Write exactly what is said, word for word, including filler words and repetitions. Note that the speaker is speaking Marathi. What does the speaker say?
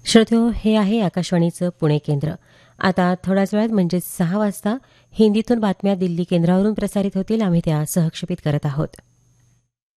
श्रोत्यो, हे आहे आकाशवाणीचं पुणे केंद्र. आता थोड्याच वेळात म्हणजे सहा वाजता हिंदीतून बातम्या दिल्ली केंद्रावरून प्रसारित होतील. आम्ही त्या सहक्षेपित करत आहोत.